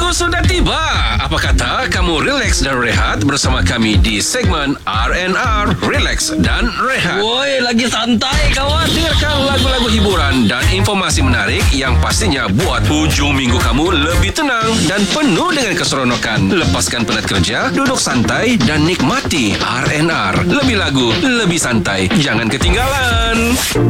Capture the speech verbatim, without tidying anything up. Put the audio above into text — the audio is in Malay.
minggu sudah tiba. Apa kata kamu relax dan rehat bersama kami di segmen R and R, Relax dan Rehat. Woi, lagi santai kawan. Dengarkan lagu-lagu hiburan dan informasi menarik yang pastinya buat hujung minggu kamu lebih tenang dan penuh dengan keseronokan. Lepaskan penat kerja, duduk santai dan nikmati R and R. Lebih lagu, lebih santai. Jangan ketinggalan.